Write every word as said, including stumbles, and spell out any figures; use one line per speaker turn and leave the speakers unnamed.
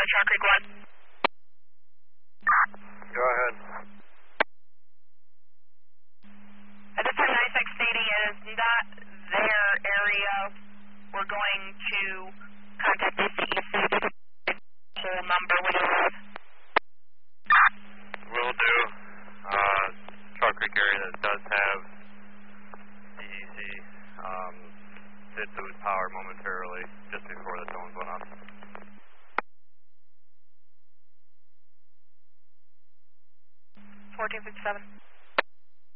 Chalk Creek one.
Go ahead.
At this time, NICEX stating it is not their area. We're going to contact the C E C whole number when you arrive.
Will do. Uh, Chalk Creek area that does have D E C um, did lose power momentarily just before the tones went off.
fourteen fifty-seven.